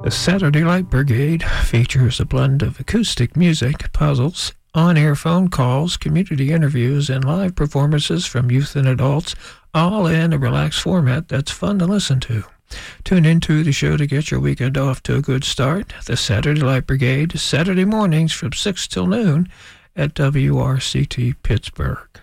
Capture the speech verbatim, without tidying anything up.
The Saturday Light Brigade features a blend of acoustic music, puzzles, on-air phone calls, community interviews, and live performances from youth and adults, all in a relaxed format that's fun to listen to. Tune into the show to get your weekend off to a good start. The Saturday Light Brigade, Saturday mornings from six till noon at W R C T Pittsburgh.